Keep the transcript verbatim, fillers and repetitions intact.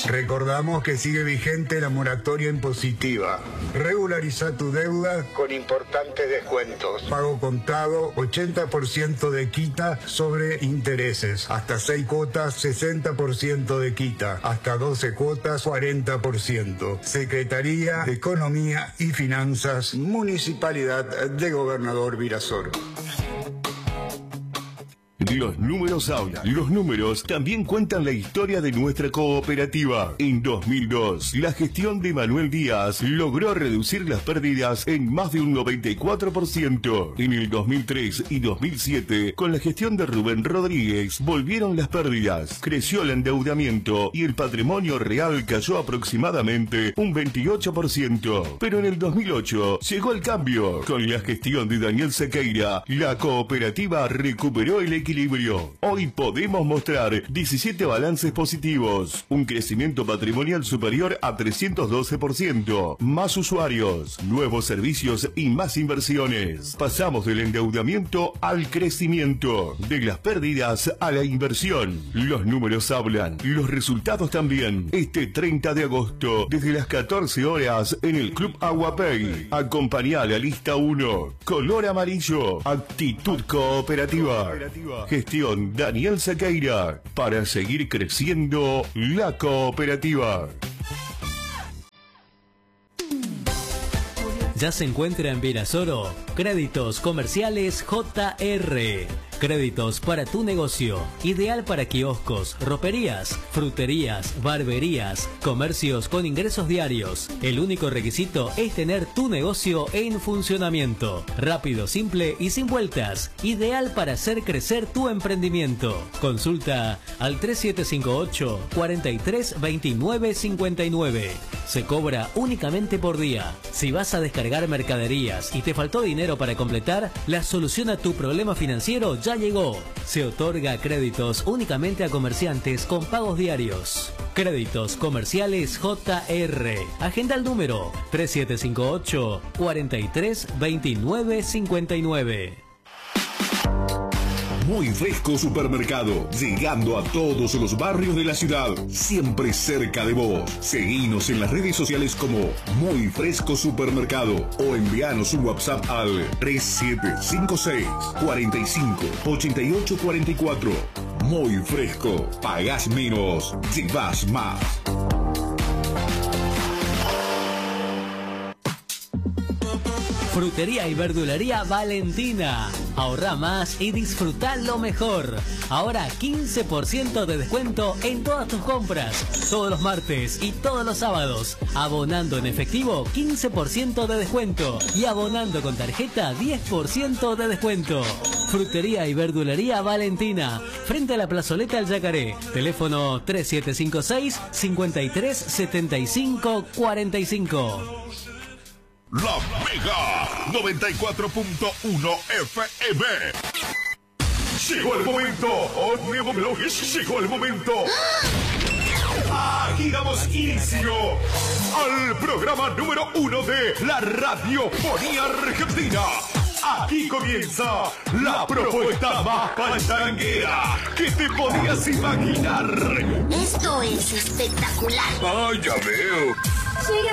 Recordamos que sigue vigente la moratoria impositiva. Regulariza tu deuda con importantes descuentos. Pago contado, ochenta por ciento de quita sobre intereses. Hasta seis cuotas, sesenta por ciento de quita. Hasta doce cuotas, cuarenta por ciento. Secretaría de Economía y Finanzas, Municipalidad de Gobernador Virasoro. Los números hablan. Los números también cuentan la historia de nuestra cooperativa. En dos mil dos, la gestión de Manuel Díaz logró reducir las pérdidas en más de un noventa y cuatro por ciento. En el dos mil tres y dos mil siete, con la gestión de Rubén Rodríguez, volvieron las pérdidas, creció el endeudamiento y el patrimonio real cayó aproximadamente un veintiocho por ciento. Pero en el dos mil ocho llegó el cambio. Con la gestión de Daniel Sequeira, la cooperativa recuperó el equilibrio. Hoy podemos mostrar diecisiete balances positivos, un crecimiento patrimonial superior a trescientos doce por ciento, más usuarios, nuevos servicios y más inversiones. Pasamos del endeudamiento al crecimiento, de las pérdidas a la inversión. Los números hablan, los resultados también. Este treinta de agosto, desde las catorce horas, en el Club Aguapay. Acompañá a la lista uno, color amarillo, actitud cooperativa. Gestión Daniel Sequeira, para seguir creciendo la cooperativa. Ya se encuentra en Virasoro Créditos Comerciales J R. Créditos para tu negocio, ideal para kioscos, roperías, fruterías, barberías, comercios con ingresos diarios. El único requisito es tener tu negocio en funcionamiento. Rápido, simple y sin vueltas. Ideal para hacer crecer tu emprendimiento. Consulta al tres siete cinco ocho, cuatro tres dos nueve cinco nueve. Se cobra únicamente por día. Si vas a descargar mercaderías y te faltó dinero para completar, la solución a tu problema financiero ya llegó. Se otorga créditos únicamente a comerciantes con pagos diarios. Créditos Comerciales J R. Agenda el número tres siete cinco ocho, cuatro tres dos nueve cinco nueve. Muy Fresco Supermercado, llegando a todos los barrios de la ciudad, siempre cerca de vos. Seguinos en las redes sociales como Muy Fresco Supermercado o envíanos un WhatsApp al tres siete cinco seis, cuatro cinco, ocho ocho cuatro cuatro. Muy Fresco, pagás menos, llevas más. Frutería y verdulería Valentina. Ahorra más y disfruta lo mejor. Ahora quince por ciento de descuento en todas tus compras. Todos los martes y todos los sábados. Abonando en efectivo, quince por ciento de descuento. Y abonando con tarjeta, diez por ciento de descuento. Frutería y verdulería Valentina. Frente a la plazoleta El Yacaré. Teléfono tres siete cinco seis, cinco tres siete cinco cuatro cinco. La Mega noventa y cuatro punto uno F M. Llegó el momento. Oh, Nuevo Melogis, llegó el momento. Aquí damos inicio al programa número uno de la radiofonía argentina. Aquí comienza la propuesta más pachanguera que te podías imaginar. Esto es espectacular. Ah, ya veo. Llega